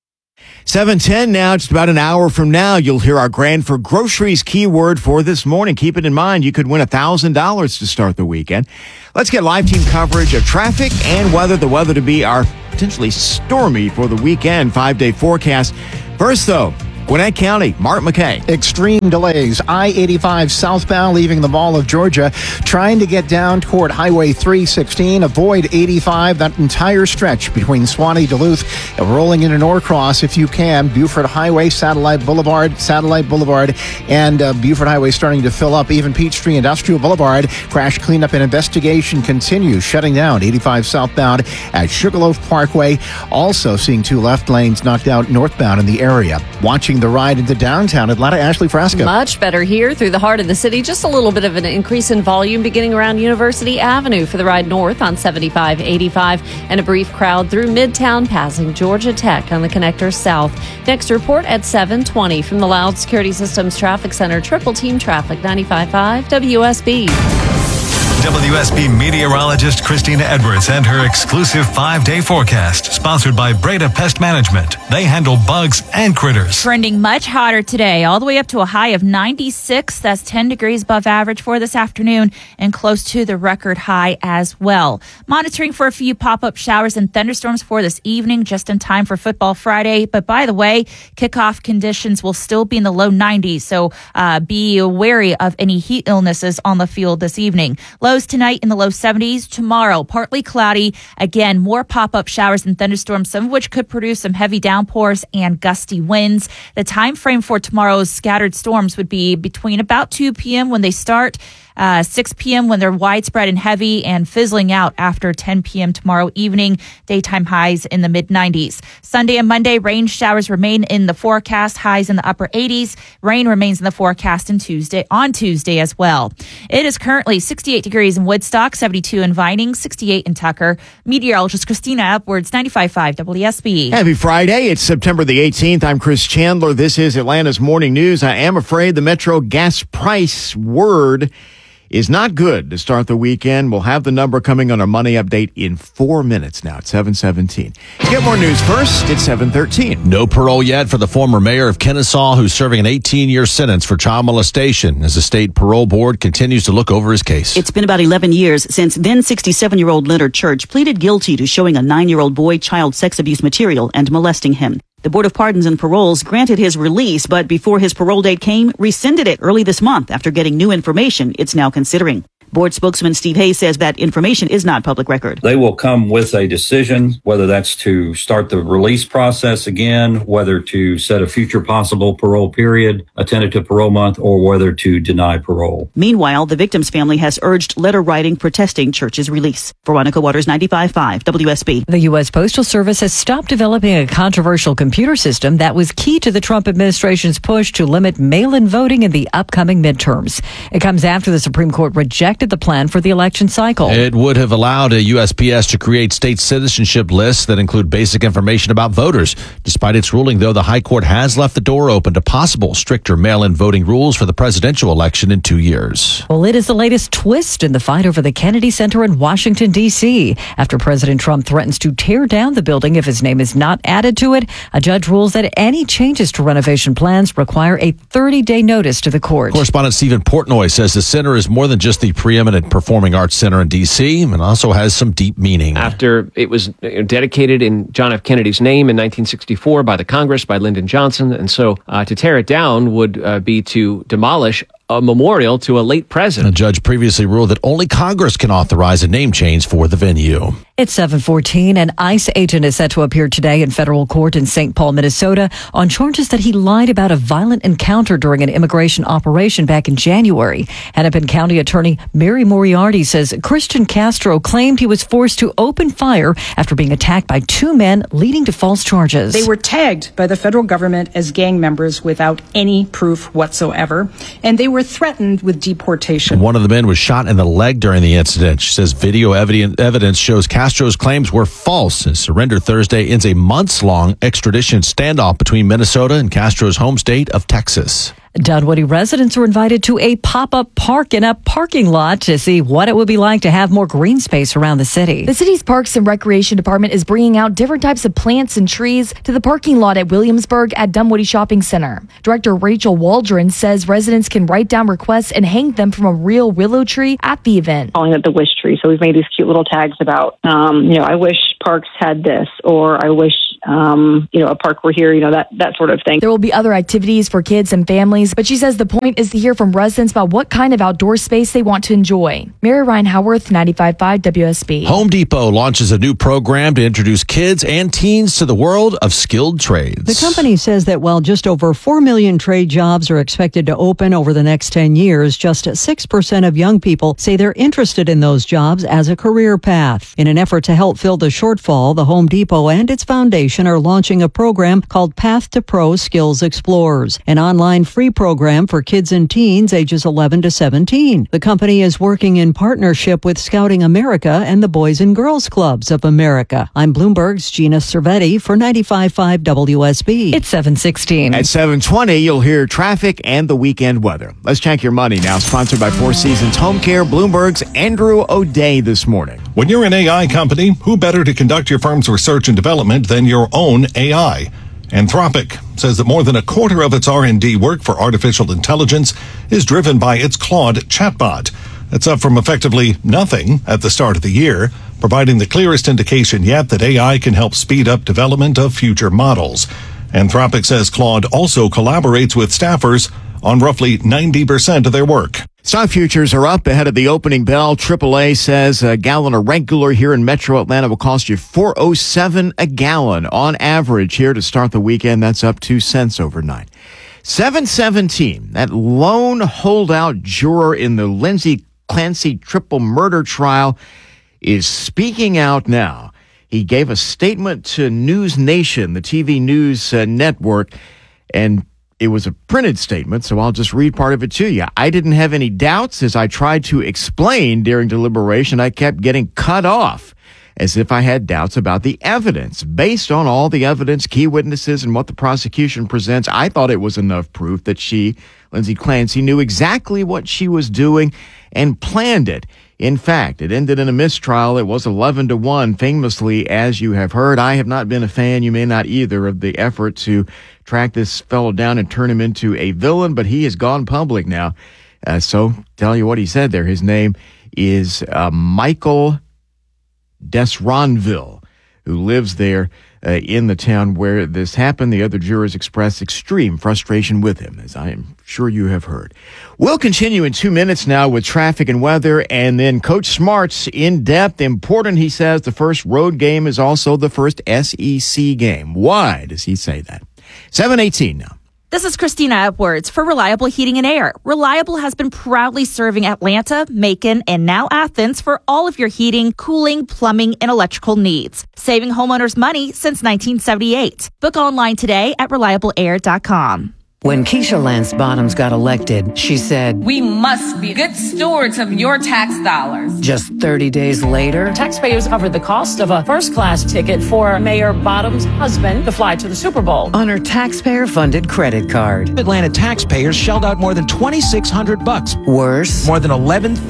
7:10 now, just about an hour from now, you'll hear our Grand for Groceries keyword for this morning. Keep it in mind, you could win $1,000 to start the weekend. Let's get live team coverage of traffic and weather. The weather to be our potentially stormy for the weekend 5-day forecast. First, though, Gwinnett County, Mark McKay. Extreme delays. I-85 southbound leaving the Mall of Georgia, trying to get down toward Highway 316. Avoid 85, that entire stretch between Swanee, Duluth, and rolling into Norcross if you can. Buford Highway, Satellite Boulevard, and Buford Highway starting to fill up. Even Peachtree Industrial Boulevard. Crash cleanup and investigation continues, shutting down 85 southbound at Sugarloaf Parkway. Also seeing 2 left lanes knocked out northbound in the area. Watching the ride into downtown Atlanta, Ashley Frasca. Much better here through the heart of the city. Just a little bit of an increase in volume beginning around University Avenue for the ride north on 75-85, and a brief crowd through Midtown passing Georgia Tech on the connector south. Next report at 7:20 from the Loud Security Systems Traffic Center. Triple Team Traffic 95.5 WSB. WSB meteorologist Christina Edwards and her exclusive 5-day forecast, sponsored by Breda Pest Management. They handle bugs and critters. Trending much hotter today, all the way up to a high of 96. That's 10 degrees above average for this afternoon and close to the record high as well. Monitoring for a few pop-up showers and thunderstorms for this evening, just in time for Football Friday. But by the way, kickoff conditions will still be in the low 90s, so be wary of any heat illnesses on the field this evening. Lows tonight in the low 70s. Tomorrow, partly cloudy. Again, more pop-up showers and thunderstorms, some of which could produce some heavy downpours and gusty winds. The time frame for tomorrow's scattered storms would be between about 2 p.m. when they start, 6 p.m. when they're widespread and heavy, and fizzling out after 10 p.m. tomorrow evening. Daytime highs in the mid-90s. Sunday and Monday, rain showers remain in the forecast, highs in the upper 80s. Rain remains in the forecast on Tuesday as well. It is currently 68 degrees in Woodstock, 72 in Vining, 68 in Tucker. Meteorologist Christina Edwards, 95.5 WSB. Happy Friday. It's September the 18th. I'm Chris Chandler. This is Atlanta's Morning News. I am afraid the Metro gas price word is not good to start the weekend. We'll have the number coming on our money update in 4 minutes now at 7:17. To get more news first, it's 7:13. No parole yet for the former mayor of Kennesaw, who's serving an 18-year sentence for child molestation as the state parole board continues to look over his case. It's been about 11 years since then 67-year-old Leonard Church pleaded guilty to showing a 9-year-old boy child sex abuse material and molesting him. The Board of Pardons and Paroles granted his release, but before his parole date came, rescinded it early this month after getting new information it's now considering. Board spokesman Steve Hayes says that information is not public record. They will come with a decision, whether that's to start the release process again, whether to set a future possible parole period, a tentative parole month, or whether to deny parole. Meanwhile, the victim's family has urged letter writing protesting Church's release. Veronica Waters, 95.5 WSB. The U.S. Postal Service has stopped developing a controversial computer system that was key to the Trump administration's push to limit mail-in voting in the upcoming midterms. It comes after the Supreme Court rejected the plan for the election cycle. It would have allowed a USPS to create state citizenship lists that include basic information about voters. Despite its ruling, though, the High Court has left the door open to possible stricter mail-in voting rules for the presidential election in 2 years. Well, it is the latest twist in the fight over the Kennedy Center in Washington, D.C. After President Trump threatens to tear down the building if his name is not added to it, a judge rules that any changes to renovation plans require a 30-day notice to the court. Correspondent Stephen Portnoy says the center is more than just the preeminent performing arts center in D.C. and also has some deep meaning. After it was dedicated in John F. Kennedy's name in 1964 by the Congress, by Lyndon Johnson, and so to tear it down would be to demolish a memorial to a late president. A judge previously ruled that only Congress can authorize a name change for the venue. It's 7:14. An ICE agent is set to appear today in federal court in St. Paul, Minnesota, on charges that he lied about a violent encounter during an immigration operation back in January. Hennepin County Attorney Mary Moriarty says Christian Castro claimed he was forced to open fire after being attacked by 2 men, leading to false charges. They were tagged by the federal government as gang members without any proof whatsoever, and they were threatened with deportation. One of the men was shot in the leg during the incident. She says video evidence shows Castro Castro's claims were false. His surrender Thursday ends a months-long extradition standoff between Minnesota and Castro's home state of Texas. Dunwoody residents were invited to a pop-up park in a parking lot to see what it would be like to have more green space around the city. The city's Parks and Recreation Department is bringing out different types of plants and trees to the parking lot at Williamsburg at Dunwoody Shopping Center. Director Rachel Waldron says residents can write down requests and hang them from a real willow tree at the event. Calling it the wish tree. So we've made these cute little tags about, I wish parks had this, or I wish, a park were here, that sort of thing. There will be other activities for kids and families, but she says the point is to hear from residents about what kind of outdoor space they want to enjoy. Mary Ryan Howarth, 95.5 WSB. Home Depot launches a new program to introduce kids and teens to the world of skilled trades. The company says that while just over 4 million trade jobs are expected to open over the next 10 years, just 6% of young people say they're interested in those jobs as a career path. In an effort to help fill the shortfall, the Home Depot and its foundation are launching a program called Path to Pro Skills Explorers, an online free program for kids and teens ages 11 to 17. The company is working in partnership with Scouting America and the Boys and Girls Clubs of America. I'm Bloomberg's Gina Cervetti for 95.5 WSB. It's 7:16. At 7:20, you'll hear traffic and the weekend weather. Let's check your money now. Sponsored by Four Seasons Home Care, Bloomberg's Andrew O'Day this morning. When you're an AI company, who better to conduct your firm's research and development than your own AI? Anthropic says that more than a quarter of its R&D work for artificial intelligence is driven by its Claude chatbot. That's up from effectively nothing at the start of the year, providing the clearest indication yet that AI can help speed up development of future models. Anthropic says Claude also collaborates with staffers on roughly 90% of their work. Stock futures are up ahead of the opening bell. AAA says a gallon of regular here in Metro Atlanta will cost you $4.07 a gallon on average here to start the weekend. That's up 2 cents overnight. 7:17, that lone holdout juror in the Lindsay Clancy triple murder trial is speaking out now. He gave a statement to News Nation, the TV news network, and it was a printed statement, so I'll just read part of it to you. I didn't have any doubts as I tried to explain during deliberation. I kept getting cut off as if I had doubts about the evidence. Based on all the evidence, key witnesses, and what the prosecution presents, I thought it was enough proof that she, Lindsay Clancy, knew exactly what she was doing and planned it. In fact, it ended in a mistrial. It was 11-1. Famously, as you have heard, I have not been a fan, you may not either, of the effort to track this fellow down and turn him into a villain, but he has gone public now. So tell you what he said there. His name is Michael Desronville, who lives there in the town where this happened. The other jurors expressed extreme frustration with him, as I am sure you have heard. We'll continue in 2 minutes now with traffic and weather, and then Coach Smart's in-depth. Important, he says, the first road game is also the first SEC game. Why does he say that? 7:18 now. This is Christina Edwards for Reliable Heating and Air. Reliable has been proudly serving Atlanta, Macon, and now Athens for all of your heating, cooling, plumbing, and electrical needs. Saving homeowners money since 1978. Book online today at reliableair.com. When Keisha Lance Bottoms got elected, she said, "We must be good stewards of your tax dollars." Just 30 days later, taxpayers covered the cost of a first-class ticket for Mayor Bottoms' husband to fly to the Super Bowl on her taxpayer-funded credit card. Atlanta taxpayers shelled out more than $2,600. Worse, more than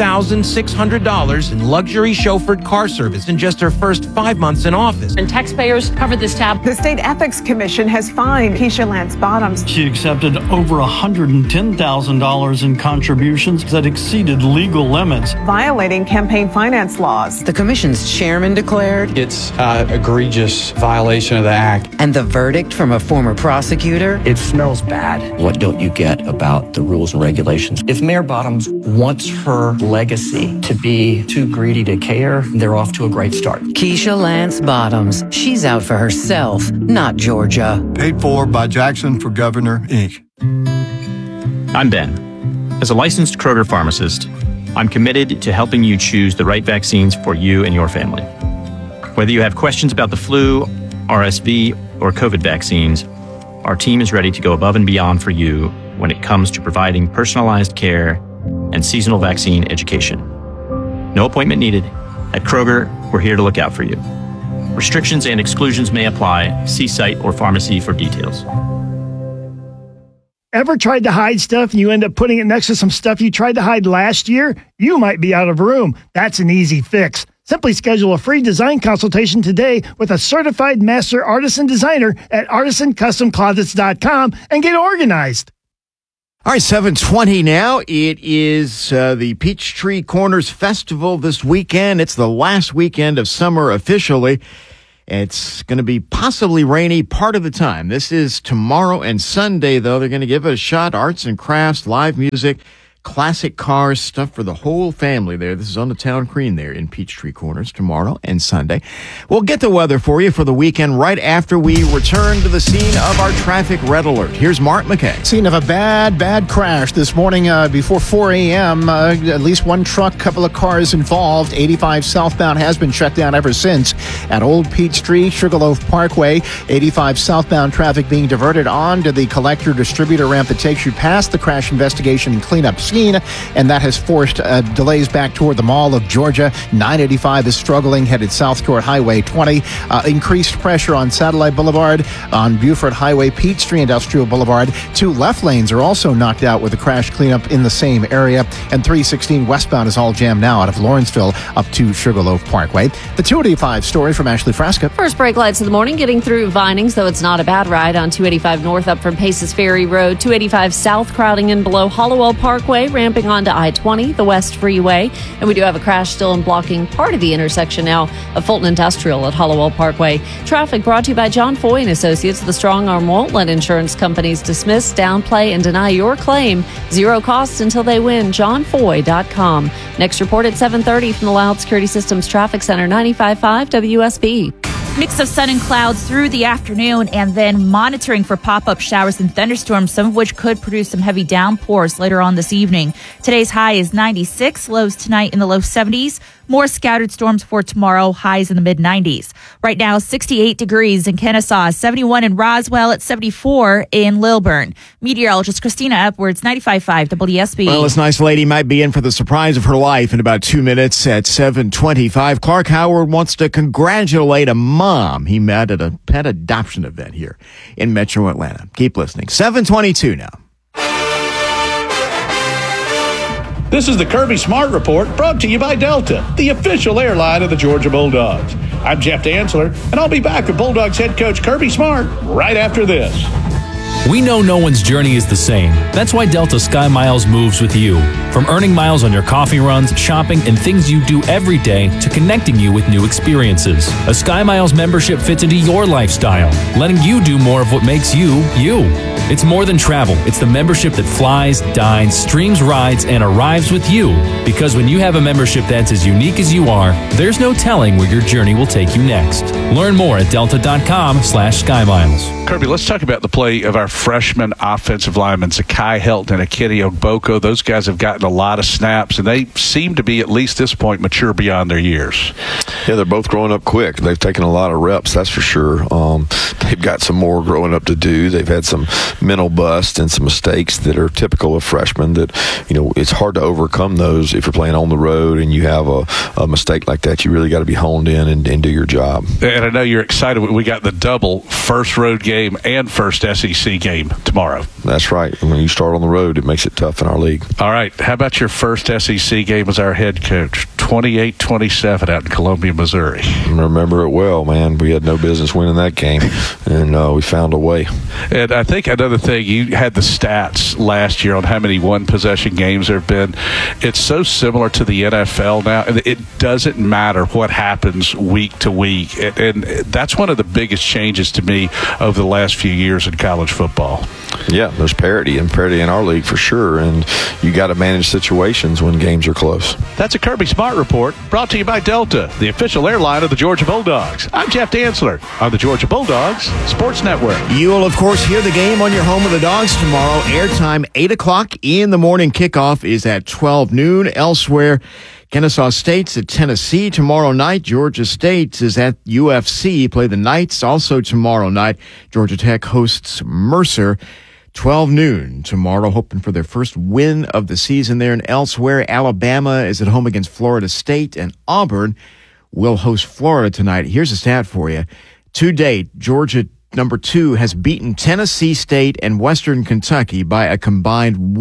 $11,600 in luxury chauffeured car service in just her first 5 months in office. And taxpayers covered this tab. The State Ethics Commission has fined Keisha Lance Bottoms. She accepted over $110,000 in contributions that exceeded legal limits, violating campaign finance laws. The commission's chairman declared it's an egregious violation of the act. And the verdict from a former prosecutor? It smells bad. What don't you get about the rules and regulations? If Mayor Bottoms wants her legacy to be too greedy to care, they're off to a great start. Keisha Lance Bottoms. She's out for herself, not Georgia. Paid for by Jackson for Governor, Inc. I'm Ben. As a licensed Kroger pharmacist, I'm committed to helping you choose the right vaccines for you and your family. Whether you have questions about the flu, RSV, or COVID vaccines, our team is ready to go above and beyond for you when it comes to providing personalized care and seasonal vaccine education. No appointment needed, At Kroger, we're here to look out for you. Restrictions and exclusions may apply. See site or pharmacy for details. Ever tried to hide stuff and you end up putting it next to some stuff you tried to hide last year? You might be out of room. That's an easy fix. Simply schedule a free design consultation today with a certified master artisan designer at artisancustomclosets.com and get organized. All right, 7:20 now. It is the Peachtree Corners Festival this weekend. It's the last weekend of summer officially. It's going to be possibly rainy part of the time. This is tomorrow and Sunday, though. They're going to give it a shot. Arts and crafts, live music, classic cars, stuff for the whole family there. This is on the town green there in Peachtree Corners tomorrow and Sunday. We'll get the weather for you for the weekend right after we return to the scene of our traffic red alert. Here's Mark McKay. Scene of a bad crash this morning before 4 a.m. At least one truck, couple of cars involved. 85 southbound has been shut down ever since at Old Peachtree, Sugarloaf Parkway. 85 southbound traffic being diverted onto the collector distributor ramp that takes you past the crash investigation and cleanup scene, and that has forced delays back toward the Mall of Georgia. 985 is struggling, headed south toward Highway 20. Increased pressure on Satellite Boulevard, on Buford Highway, Peachtree Industrial Boulevard. 2 left lanes are also knocked out with the crash cleanup in the same area, and 316 westbound is all jammed now out of Lawrenceville up to Sugarloaf Parkway. The 285 story from Ashley Frasca. First brake lights of the morning, getting through Vinings, though it's not a bad ride on 285 north up from Paces Ferry Road. 285 south crowding in below Hollowell Parkway, ramping onto I-20, the West Freeway. And we do have a crash still in blocking part of the intersection now of Fulton Industrial at Hollowell Parkway. Traffic brought to you by John Foy and Associates. The strong arm won't let insurance companies dismiss, downplay, and deny your claim. Zero costs until they win. JohnFoy.com. Next report at 7:30 from the Loud Security Systems Traffic Center, 95.5 WSB. Mix of sun and clouds through the afternoon, and then monitoring for pop-up showers and thunderstorms, some of which could produce some heavy downpours later on this evening. Today's high is 96, lows tonight in the low 70s. More scattered storms for tomorrow, highs in the mid-90s. Right now, 68 degrees in Kennesaw, 71 in Roswell, at 74 in Lilburn. Meteorologist Christina Upwards, 95.5 WSB. Well, this nice lady might be in for the surprise of her life in about 2 minutes at 7:25. Clark Howard wants to congratulate a mom he met at a pet adoption event here in Metro Atlanta. Keep listening. 7:22 now. This is the Kirby Smart Report, brought to you by Delta, the official airline of the Georgia Bulldogs. I'm Jeff Dantzler, and I'll be back with Bulldogs head coach Kirby Smart right after this. We know no one's journey is the same. That's why Delta Sky Miles moves with you. From earning miles on your coffee runs, shopping, and things you do every day to connecting you with new experiences. A Sky Miles membership fits into your lifestyle, letting you do more of what makes you, you. It's more than travel. It's the membership that flies, dines, streams rides, and arrives with you. Because when you have a membership that's as unique as you are, there's no telling where your journey will take you next. Learn more at delta.com/SkyMiles. Kirby, let's talk about the play of our freshman offensive linemen, Zakai Helton and Akini Ogboko. Those guys have gotten a lot of snaps, and they seem to be, at least this point, mature beyond their years. Yeah, they're both growing up quick. They've taken a lot of reps, that's for sure. They've got some more growing up to do. They've had some mental busts and some mistakes that are typical of freshmen that, it's hard to overcome those if you're playing on the road and you have a mistake like that. You really got to be honed in and do your job. And I know you're excited. We got the double first road game and first SEC game tomorrow. That's right. When you start on the road, it makes it tough in our league. All right. How about your first SEC game as our head coach? 28-27 out in Columbia, Missouri. I remember it well, man. We had no business winning that game, and we found a way. And I think another thing, you had the stats last year on how many one-possession games there have been. It's so similar to the NFL now, and it doesn't matter what happens week to week. And that's one of the biggest changes to me over the last few years in college football. Yeah, there's parity in our league for sure, and you got to manage situations when games are close. That's a Kirby Smart Report, brought to you by Delta, the official airline of the Georgia Bulldogs. I'm Jeff Dantzler on the Georgia Bulldogs Sports Network. You will, of course, hear the game on your home of the Dogs tomorrow. Airtime 8 o'clock in the morning. Kickoff is at 12 noon. Elsewhere, Kennesaw State's at Tennessee tomorrow night. Georgia State is at UFC. Play the Knights also tomorrow night. Georgia Tech hosts Mercer. 12 noon tomorrow, hoping for their first win of the season there. And elsewhere, Alabama is at home against Florida State, and Auburn will host Florida tonight. Here's a stat for you. To date, Georgia, number 2, has beaten Tennessee State and Western Kentucky by a combined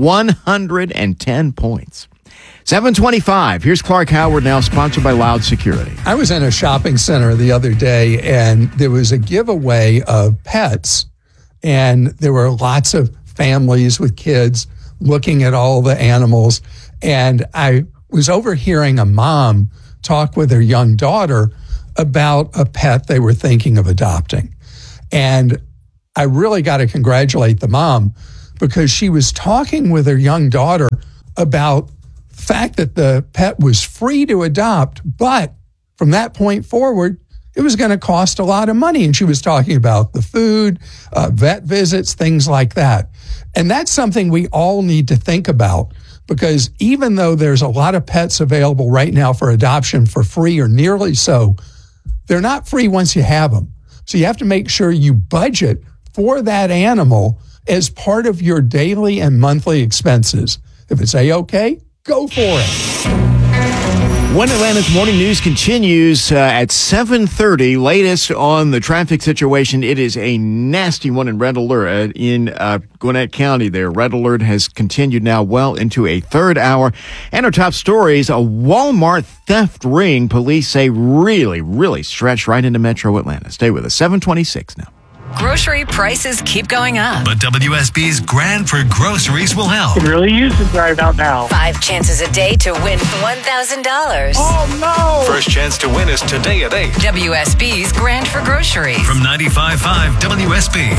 110 points. 7:25. Here's Clark Howard now, sponsored by Loud Security. I was in a shopping center the other day, and there was a giveaway of pets, and there were lots of families with kids looking at all the animals. And I was overhearing a mom talk with her young daughter about a pet they were thinking of adopting. And I really got to congratulate the mom, because she was talking with her young daughter about the fact that the pet was free to adopt, but from that point forward, it was going to cost a lot of money. And she was talking about the food, vet visits, things like that. And that's something we all need to think about, because even though there's a lot of pets available right now for adoption for free or nearly so, they're not free once you have them. So you have to make sure you budget for that animal as part of your daily and monthly expenses. If it's A-OK, go for it. One Atlanta's morning news continues at 7:30. Latest on the traffic situation. It is a nasty one in Red Alert in Gwinnett County there. Red Alert has continued now well into a third hour. And our top stories, a Walmart theft ring, police say really stretched right into Metro Atlanta. Stay with us. 7:26 now. Grocery prices keep going up. But WSB's Grand for Groceries will help. Could really use it right out now. 5 chances a day to win $1,000. Oh, no! First chance to win is today at 8. WSB's Grand for Groceries. From 95.5 WSB.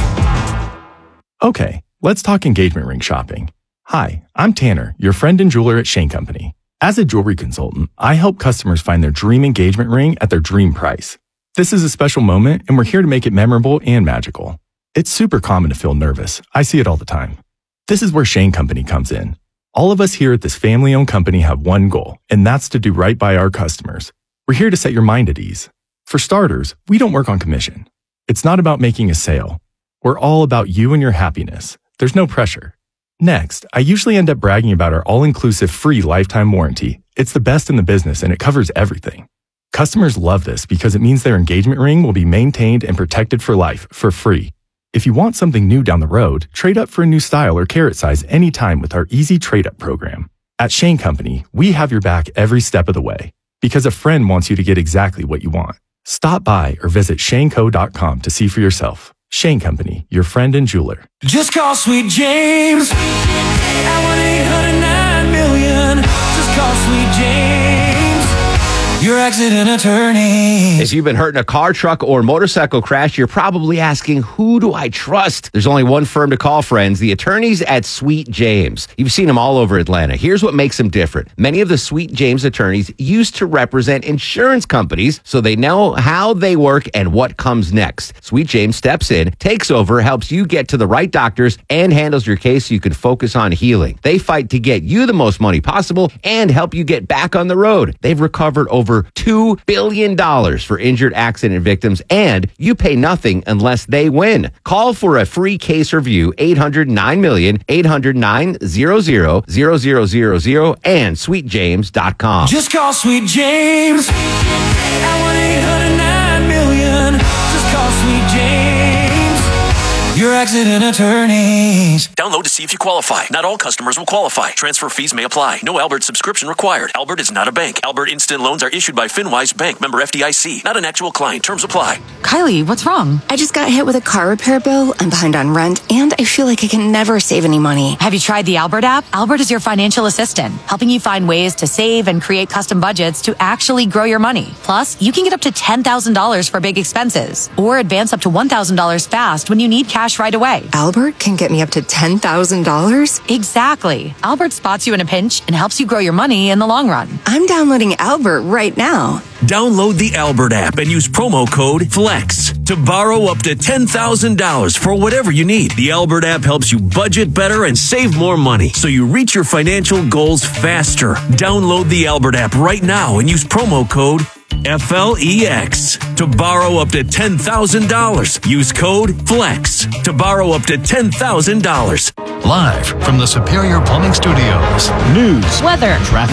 Okay, let's talk engagement ring shopping. Hi, I'm Tanner, your friend and jeweler at Shane Company. As a jewelry consultant, I help customers find their dream engagement ring at their dream price. This is a special moment, and we're here to make it memorable and magical. It's super common to feel nervous. I see it all the time. This is where Shane Company comes in. All of us here at this family-owned company have one goal, and that's to do right by our customers. We're here to set your mind at ease. For starters, we don't work on commission. It's not about making a sale. We're all about you and your happiness. There's no pressure. Next, I usually end up bragging about our all-inclusive free lifetime warranty. It's the best in the business, and it covers everything. Customers love this because it means their engagement ring will be maintained and protected for life, for free. If you want something new down the road, trade up for a new style or carat size anytime with our easy trade-up program. At Shane Company, we have your back every step of the way, because a friend wants you to get exactly what you want. Stop by or visit shaneco.com to see for yourself. Shane Company, your friend and jeweler. Just call Sweet James at 1-800-9-million. Just call Sweet James, your accident attorney. If you've been hurt in a car, truck, or motorcycle crash, you're probably asking, who do I trust? There's only one firm to call, friends, the attorneys at Sweet James. You've seen them all over Atlanta. Here's what makes them different. Many of the Sweet James attorneys used to represent insurance companies, so they know how they work and what comes next. Sweet James steps in, takes over, helps you get to the right doctors, and handles your case so you can focus on healing. They fight to get you the most money possible and help you get back on the road. They've recovered over $2 billion for injured accident victims, and you pay nothing unless they win. Call for a free case review, 800-9-million, 800-900-0000, and sweetjames.com. Just call Sweet James at 1-800-9-million. Just call Sweet James, your accident attorneys. Download to see if you qualify. Not all customers will qualify. Transfer fees may apply. No Albert subscription required. Albert is not a bank. Albert Instant Loans are issued by FinWise Bank, member FDIC. Not an actual client. Terms apply. Kylie, what's wrong? I just got hit with a car repair bill. I'm behind on rent, and I feel like I can never save any money. Have you tried the Albert app? Albert is your financial assistant, helping you find ways to save and create custom budgets to actually grow your money. Plus, you can get up to $10,000 for big expenses, or advance up to $1,000 fast when you need cash right away. Albert can get me up to $10,000? Exactly. Albert spots you in a pinch and helps you grow your money in the long run. I'm downloading Albert right now. Download the Albert app and use promo code FLEX to borrow up to $10,000 for whatever you need. The Albert app helps you budget better and save more money so you reach your financial goals faster. Download the Albert app right now and use promo code FLEX to borrow up to $10,000. Use code FLEX to borrow up to $10,000. Live from the Superior Plumbing Studios. News, weather, traffic.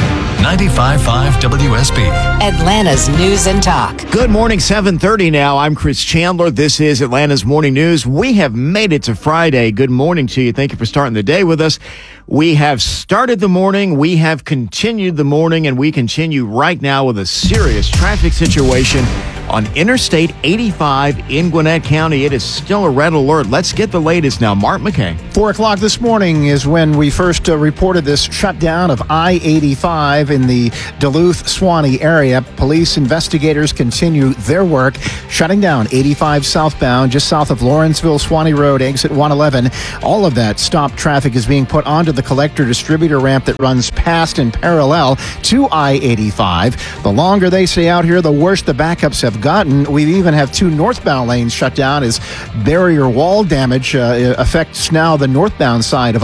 95.5 WSB. Atlanta's News and Talk. Good morning, 7:30 now. I'm Chris Chandler. This is Atlanta's Morning News. We have made it to Friday. Good morning to you. Thank you for starting the day with us. We have started the morning, we have continued the morning, and we continue right now with a serious traffic situation on Interstate 85 in Gwinnett County. It is still a red alert. Let's get the latest now. Mark McKay. 4 o'clock this morning is when we first reported this shutdown of I-85 in the Duluth-Suwanee area. Police investigators continue their work, shutting down 85 southbound just south of Lawrenceville, Suwanee Road, exit 111. All of that stopped traffic is being put onto the collector-distributor ramp that runs past and parallel to I-85. The longer they stay out here, the worse the backups have gotten. We even have 2 northbound lanes shut down as barrier wall damage affects now the northbound side of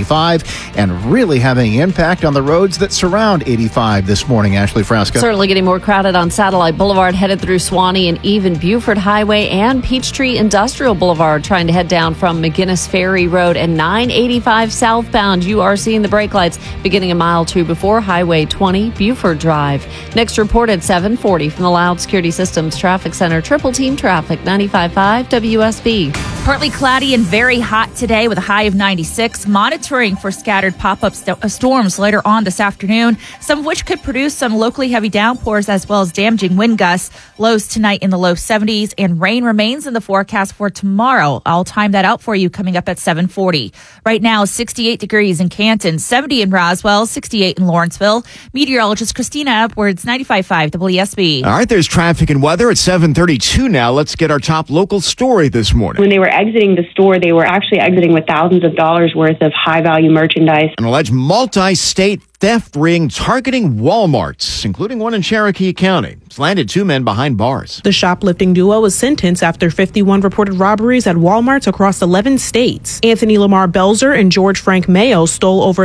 I-85 and really having impact on the roads that surround 85 this morning. Ashley Frasca. Certainly getting more crowded on Satellite Boulevard headed through Suwanee and even Buford Highway and Peachtree Industrial Boulevard trying to head down from McGinnis Ferry Road and 985 southbound. You are seeing the brake lights beginning a mile or two before Highway 20 Buford Drive. Next reported 740 from the Loud Security Systems Traffic Center. Triple Team Traffic 95.5 WSB. Partly cloudy and very hot today with a high of 96. Monitoring for scattered pop-up storms later on this afternoon, some of which could produce some locally heavy downpours as well as damaging wind gusts. Lows tonight in the low 70s and rain remains in the forecast for tomorrow. I'll time that out for you coming up at 7:40. Right now, 68 degrees in Canton, 70 in Roswell, 68 in Lawrenceville. Meteorologist Christina Edwards, 95.5 WSB. All right, there's traffic and weather at 7:32 now. Let's get our top local story this morning. When they were exiting the store, they were actually exiting with thousands of dollars worth of high-value merchandise. An alleged multi-state theft ring targeting Walmarts, including one in Cherokee County. It's landed 2 men behind bars. The shoplifting duo was sentenced after 51 reported robberies at Walmarts across 11 states. Anthony Lamar Belzer and George Frank Mayo stole over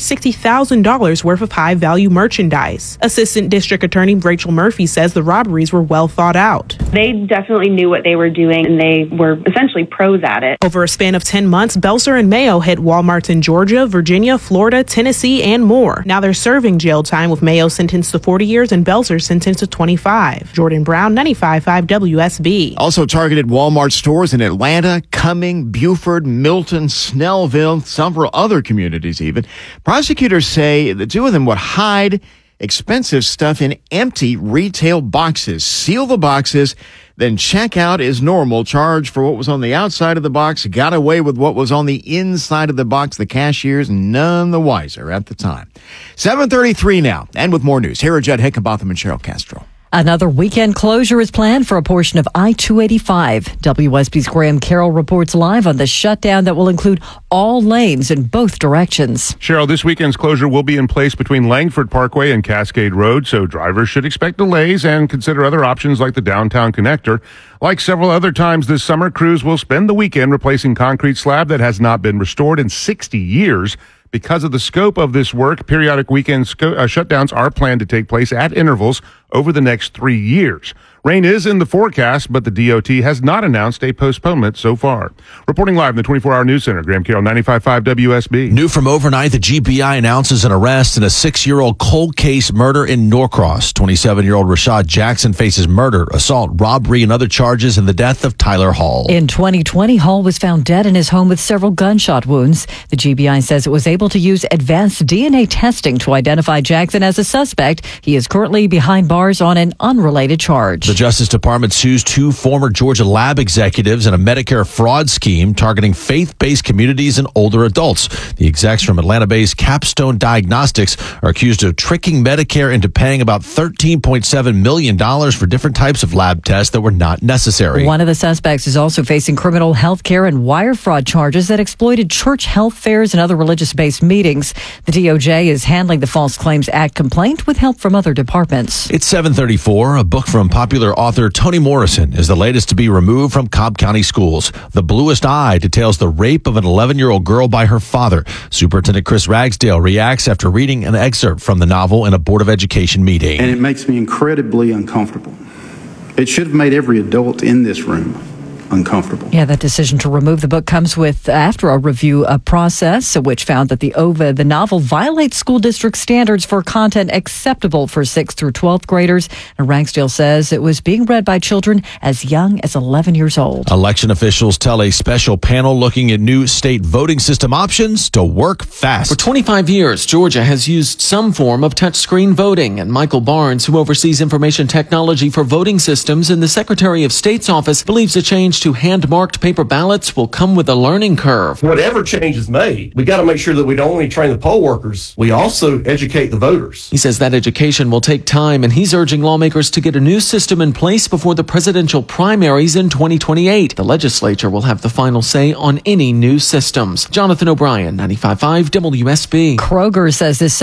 $360,000 worth of high-value merchandise. Assistant District Attorney Rachel Murphy says the robberies were well thought out. They definitely knew what they were doing, and they were essentially pros at it. Over a span of 10 months, Belzer and Mayo hit Walmarts in Georgia, Virginia, Florida, Tennessee, and more. Now they're serving jail time, with Mayo sentenced to 40 years and Belzer sentenced to 25. Jordan Brown, 95.5 WSB. Also targeted Walmart stores in Atlanta, Cumming, Buford, Milton, Snellville, several other communities even. Prosecutors say the 2 of them would hide expensive stuff in empty retail boxes, seal the boxes, then check out as normal, charge for what was on the outside of the box, got away with what was on the inside of the box. The cashiers, none the wiser at the time. 7:33 now, and with more news, here are Judd Hickenbotham and Cheryl Castro. Another weekend closure is planned for a portion of I-285. WSB's Graham Carroll reports live on the shutdown that will include all lanes in both directions. Cheryl, this weekend's closure will be in place between Langford Parkway and Cascade Road, so drivers should expect delays and consider other options like the downtown connector. Like several other times this summer, crews will spend the weekend replacing concrete slab that has not been restored in 60 years. Because of the scope of this work, periodic weekend shutdowns are planned to take place at intervals over the next 3 years. Rain is in the forecast, but the DOT has not announced a postponement so far. Reporting live in the 24-hour news center, Graham Carroll, 95.5 WSB. New from overnight, the GBI announces an arrest in a 6-year-old cold case murder in Norcross. 27-year-old Rashad Jackson faces murder, assault, robbery, and other charges in the death of Tyler Hall. In 2020, Hall was found dead in his home with several gunshot wounds. The GBI says it was able to use advanced DNA testing to identify Jackson as a suspect. He is currently behind bars on an unrelated charge. The Justice Department sues 2 former Georgia lab executives in a Medicare fraud scheme targeting faith-based communities and older adults. The execs from Atlanta-based Capstone Diagnostics are accused of tricking Medicare into paying about $13.7 million for different types of lab tests that were not necessary. One of the suspects is also facing criminal health care and wire fraud charges that exploited church health fairs and other religious-based meetings. The DOJ is handling the False Claims Act complaint with help from other departments. It's 7:34. A book from popular author Toni Morrison is the latest to be removed from Cobb County schools. The Bluest Eye details the rape of an 11-year-old girl by her father. Superintendent Chris Ragsdale reacts after reading an excerpt from the novel in a Board of Education meeting. And it makes me incredibly uncomfortable. It should have made every adult in this room uncomfortable. Yeah, that decision to remove the book comes with after a review process, which found that the novel violates school district standards for content acceptable for 6th through 12th graders. And Ragsdale says it was being read by children as young as 11 years old. Election officials tell a special panel looking at new state voting system options to work fast. For 25 years, Georgia has used some form of touchscreen voting, and Michael Barnes, who oversees information technology for voting systems in the Secretary of State's office, believes a change to hand-marked paper ballots will come with a learning curve. Whatever change is made, we got to make sure that we don't only train the poll workers, we also educate the voters. He says that education will take time, and he's urging lawmakers to get a new system in place before the presidential primaries in 2028. The legislature will have the final say on any new systems. Jonathan O'Brien, 95.5 WSB. Kroger says this